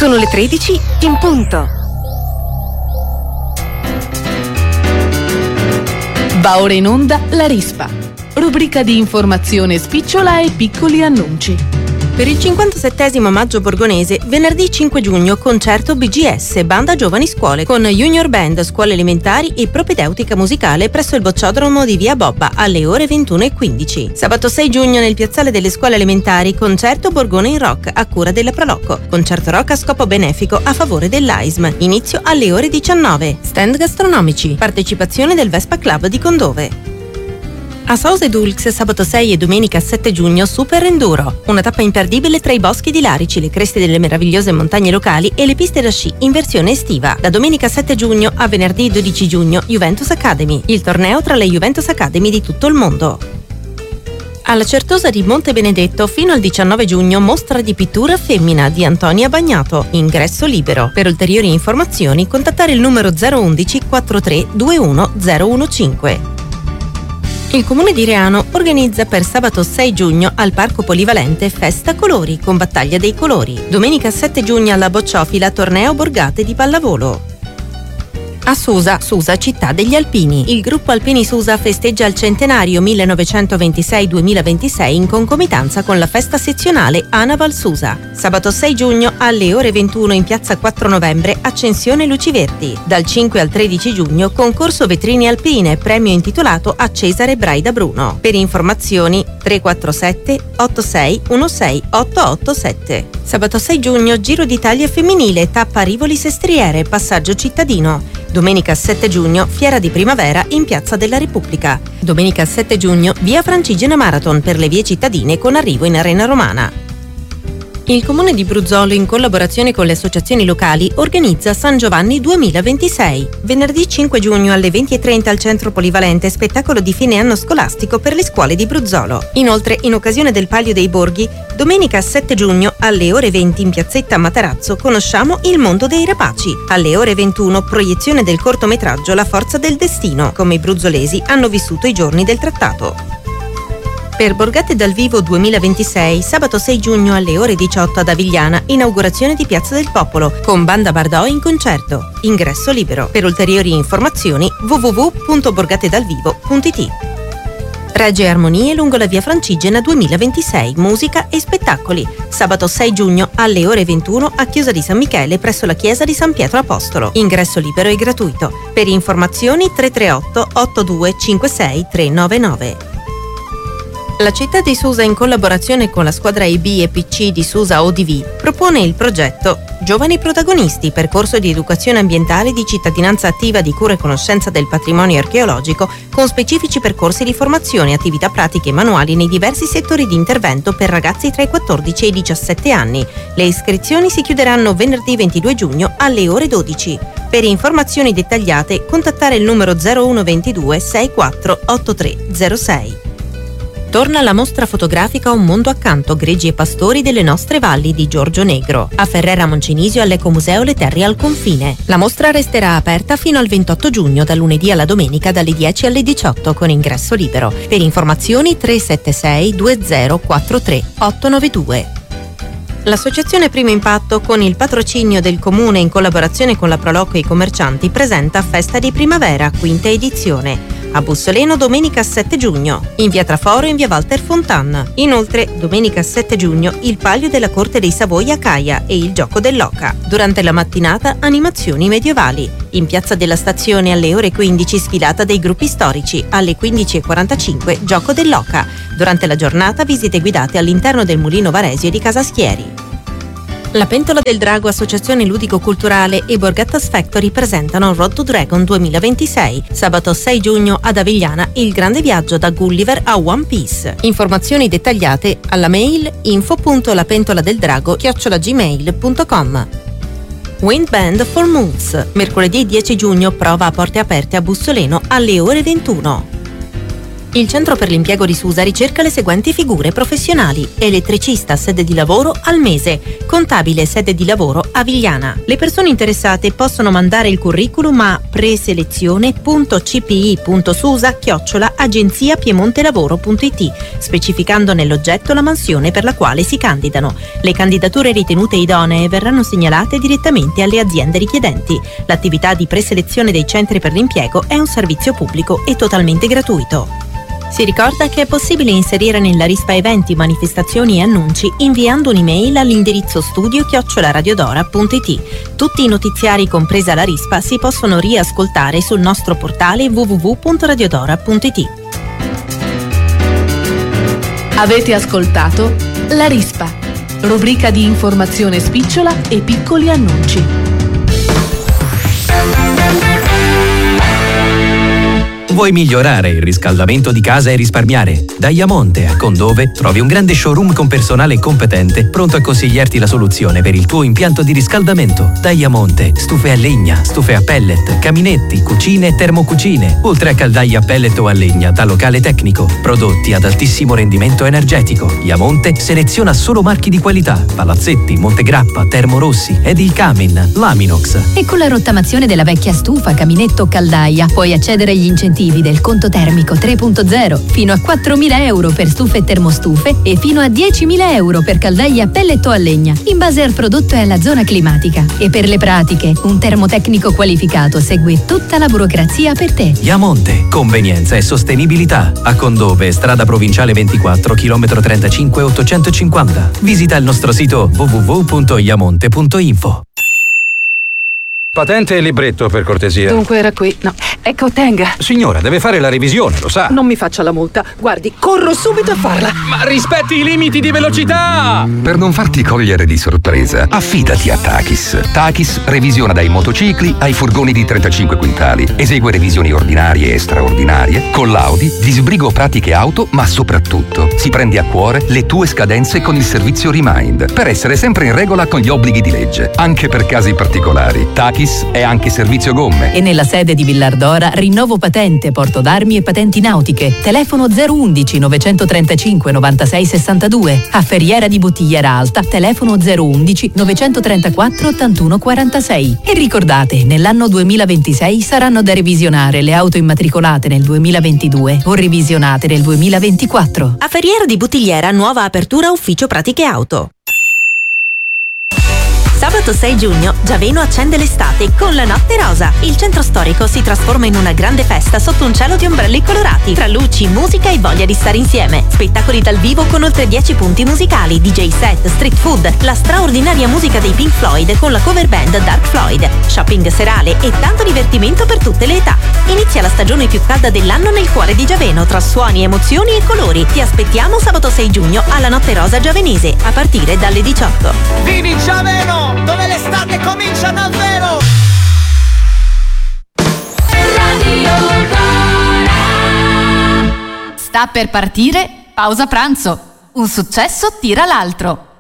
Sono le 13 in punto. Va ora in onda La Rispa, rubrica di informazione spicciola e piccoli annunci. Per il 57° Maggio Borgonese, venerdì 5 giugno, concerto BGS, Banda Giovani Scuole, con Junior Band, Scuole Elementari e Propedeutica Musicale presso il Bocciodromo di Via Bobba alle ore 21:15. Sabato 6 giugno, nel Piazzale delle Scuole Elementari, concerto Borgone in Rock a cura della Proloco. Concerto rock a scopo benefico a favore dell'AISM. Inizio alle ore 19. Stand gastronomici. Partecipazione del Vespa Club di Condove. A Sausa ed Ulx, sabato 6 e domenica 7 giugno, Super Enduro. Una tappa imperdibile tra i boschi di Larici, le creste delle meravigliose montagne locali e le piste da sci in versione estiva. Da domenica 7 giugno a venerdì 12 giugno, Juventus Academy. Il torneo tra le Juventus Academy di tutto il mondo. Alla Certosa di Monte Benedetto, fino al 19 giugno, mostra di pittura femmina di Antonia Bagnato. Ingresso libero. Per ulteriori informazioni, contattare il numero 011 43 21 015. Il Comune di Reano organizza per sabato 6 giugno al Parco Polivalente Festa Colori con Battaglia dei Colori. Domenica 7 giugno alla Bocciofila torneo Borgate di pallavolo. A Susa, città degli Alpini. Il gruppo Alpini Susa festeggia il centenario 1926-2026 in concomitanza con la festa sezionale Anaval Susa. Sabato 6 giugno alle ore 21 in piazza 4 novembre, Accensione Luci Verdi. Dal 5 al 13 giugno, concorso vetrine alpine, premio intitolato a Cesare Braida Bruno. Per informazioni 347 86 16 887. Sabato 6 giugno, Giro d'Italia femminile, tappa Rivoli Sestriere, passaggio cittadino. Domenica 7 giugno, Fiera di Primavera in Piazza della Repubblica. Domenica 7 giugno, Via Francigena Marathon per le vie cittadine con arrivo in Arena Romana. Il Comune di Bruzzolo, in collaborazione con le associazioni locali, organizza San Giovanni 2026. Venerdì 5 giugno alle 20:30 al Centro Polivalente, spettacolo di fine anno scolastico per le scuole di Bruzzolo. Inoltre, in occasione del Palio dei Borghi, domenica 7 giugno alle ore 20 in piazzetta Materazzo, conosciamo il mondo dei rapaci. Alle ore 21, proiezione del cortometraggio La forza del destino, come i bruzzolesi hanno vissuto i giorni del trattato. Per Borgate dal Vivo 2026, sabato 6 giugno alle ore 18 ad Avigliana, inaugurazione di Piazza del Popolo, con Banda Bardò in concerto. Ingresso libero. Per ulteriori informazioni www.borgatedalvivo.it. Regge Armonie lungo la via Francigena 2026, musica e spettacoli. Sabato 6 giugno alle ore 21 a Chiesa di San Michele presso la chiesa di San Pietro Apostolo. Ingresso libero e gratuito. Per informazioni 338 82 56 399. La città di Susa, in collaborazione con la squadra IB e PC di Susa ODV, propone il progetto Giovani Protagonisti, percorso di educazione ambientale di cittadinanza attiva di cura e conoscenza del patrimonio archeologico, con specifici percorsi di formazione, attività pratiche e manuali nei diversi settori di intervento per ragazzi tra i 14 e i 17 anni. Le iscrizioni si chiuderanno venerdì 22 giugno alle ore 12. Per informazioni dettagliate, contattare il numero 0122 64 8306. Torna la mostra fotografica Un mondo accanto, greggi e pastori delle nostre valli di Giorgio Negro, a Ferrera Moncenisio all'Ecomuseo Le Terre al Confine. La mostra resterà aperta fino al 28 giugno, dal lunedì alla domenica dalle 10 alle 18 con ingresso libero. Per informazioni 376 2043 892. L'associazione Primo Impatto, con il patrocinio del Comune in collaborazione con la Proloco e i commercianti, presenta Festa di Primavera, quinta edizione. A Bussoleno domenica 7 giugno, in via Traforo e in via Walter Fontan. Inoltre, domenica 7 giugno, il Palio della Corte dei Savoia a Caia e il Gioco dell'Oca. Durante la mattinata, animazioni medievali. In piazza della Stazione alle ore 15, sfilata dei gruppi storici. Alle 15:45, Gioco dell'Oca. Durante la giornata, visite guidate all'interno del Mulino Varesio di Casaschieri. La Pentola del Drago, associazione ludico-culturale, e Borgattas Factory presentano Road to Dragon 2026. Sabato 6 giugno ad Avigliana, il grande viaggio da Gulliver a One Piece. Informazioni dettagliate alla mail info.lapentoladeldrago@gmail.com. Wind Band for Moons. Mercoledì 10 giugno, prova a porte aperte a Bussoleno alle ore 21. Il Centro per l'Impiego di Susa ricerca le seguenti figure professionali: elettricista, sede di lavoro Almese, contabile, sede di lavoro Avigliana. Le persone interessate possono mandare il curriculum a preselezione.cpi.susa@agenziapiemontelavoro.it, specificando nell'oggetto la mansione per la quale si candidano. Le candidature ritenute idonee verranno segnalate direttamente alle aziende richiedenti. L'attività di preselezione dei centri per l'impiego è un servizio pubblico e totalmente gratuito. Si ricorda che è possibile inserire nella rispa eventi, manifestazioni e annunci inviando un'email all'indirizzo studio@radiodora.it. Tutti i notiziari, compresa la rispa, si possono riascoltare sul nostro portale www.radiodora.it. Avete ascoltato La Rispa, rubrica di informazione spicciola e piccoli annunci. Vuoi migliorare il riscaldamento di casa e risparmiare? Da Iamonte a Condove trovi un grande showroom con personale competente pronto a consigliarti la soluzione per il tuo impianto di riscaldamento. Da Iamonte, stufe a legna, stufe a pellet, caminetti, cucine e termocucine, oltre a caldaie a pellet o a legna da locale tecnico. Prodotti ad altissimo rendimento energetico. Iamonte seleziona solo marchi di qualità: Palazzetti, Montegrappa, Termorossi, Edilcamin, Laminox. E con la rottamazione della vecchia stufa, caminetto o caldaia puoi accedere agli incentivi del conto termico 3.0, fino a 4.000 euro per stufe e termostufe e fino a 10.000 euro per caldaie a pellet o a legna, in base al prodotto e alla zona climatica. E per le pratiche, un termotecnico qualificato segue tutta la burocrazia per te. Iamonte, convenienza e sostenibilità. A Condove, strada provinciale 24, chilometro 35 850. Visita il nostro sito www.iamonte.info. Patente e libretto, per cortesia. Dunque era qui. No, ecco, tenga. Signora, deve fare la revisione, lo sa. Non mi faccia la multa. Guardi, corro subito a farla. Ma rispetti i limiti di velocità! Per non farti cogliere di sorpresa, affidati a Takis. Takis revisiona dai motocicli ai furgoni di 35 quintali. Esegue revisioni ordinarie e straordinarie, con l'Audi, disbrigo pratiche auto, ma soprattutto si prende a cuore le tue scadenze con il servizio Remind, per essere sempre in regola con gli obblighi di legge, anche per casi particolari. Takis è anche servizio gomme. E nella sede di Villardora rinnovo patente, porto d'armi e patenti nautiche. Telefono 011 935 96 62. A Ferriera di Bottigliera Alta, telefono 011 934 81 46. E ricordate, nell'anno 2026 saranno da revisionare le auto immatricolate nel 2022 o revisionate nel 2024. A Ferriera di Bottigliera, nuova apertura ufficio pratiche auto. Sabato 6 giugno Giaveno accende l'estate con la Notte Rosa. Il centro storico si trasforma in una grande festa sotto un cielo di ombrelli colorati, tra luci, musica e voglia di stare insieme. Spettacoli dal vivo con oltre 10 punti musicali, DJ set, street food, la straordinaria musica dei Pink Floyd con la cover band Dark Floyd, shopping serale e tanto divertimento per tutte le età. Inizia la stagione più calda dell'anno nel cuore di Giaveno, tra suoni, emozioni e colori. Ti aspettiamo sabato 6 giugno alla Notte Rosa Giavenese a partire dalle 18. Vivi Giaveno, dove l'estate comincia davvero! Sta per partire Pausa Pranzo. Un successo tira l'altro.